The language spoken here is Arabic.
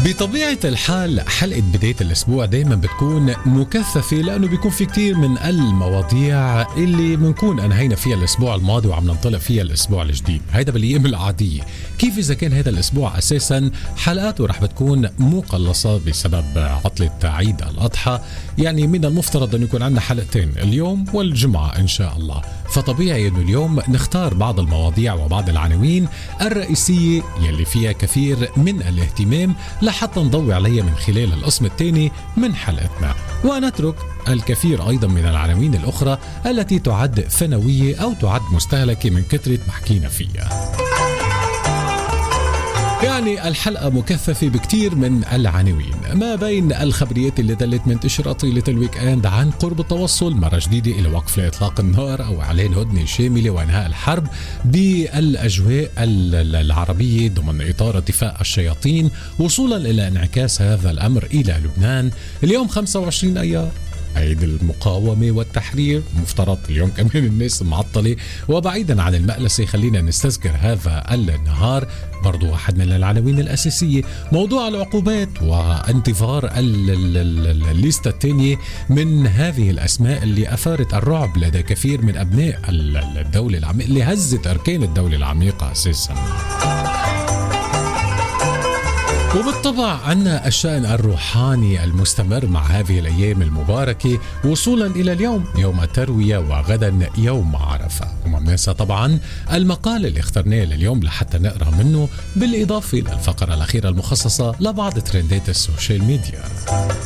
بطبيعة الحال حلقة بداية الأسبوع دايما بتكون مكثفة، لأنه بيكون في كتير من المواضيع اللي بنكون أنهينا فيها الأسبوع الماضي وعم ننطلق فيها الأسبوع الجديد. هيدا بالأيام العادية. كيف إذا كان هذا الأسبوع أساسا حلقاته رح بتكون مقلصة بسبب عطلة عيد الأضحى، يعني من المفترض أن يكون عندنا حلقتين، اليوم والجمعة إن شاء الله. فطبيعي أنه اليوم نختار بعض المواضيع وبعض العناوين الرئيسية يلي فيها كثير من الاهتمام لحتى نضوي عليها من خلال القسم الثاني من حلقتنا، ونترك الكثير أيضا من العناوين الأخرى التي تعد ثانوية أو تعد مستهلكة من كثرة ما حكينا فيها. يعني الحلقة مكثفة بكتير من العناوين، ما بين الخبريات اللي دلت منتشرة طيلة الويك اند عن قرب التوصل مرة جديدة إلى وقف لإطلاق النار أو إعلان هدنة شاملة وإنهاء الحرب بالأجواء العربية ضمن إطار اتفاق الشياطين، وصولا إلى انعكاس هذا الأمر إلى لبنان. اليوم 25 أيار عيد المقاومة والتحرير، مفترض اليوم كمان الناس معطلة. وبعيدا عن المألسة خلينا نستذكر هذا النهار برضو واحد من العناوين الأساسية، موضوع العقوبات وانتظار الليستة الثانية من هذه الأسماء اللي أثارت الرعب لدى كثير من أبناء الدولة العميقة، اللي هزت أركان الدولة العميقة أساسا. وبالطبع عنا الشأن الروحاني المستمر مع هذه الأيام المباركة، وصولا إلى اليوم يوم التروية وغدا يوم عرفة. وممناسة طبعا المقال اللي اخترناه لليوم لحتى نقرأ منه، بالإضافة للفقرة الأخيرة المخصصة لبعض ترندات السوشيال ميديا.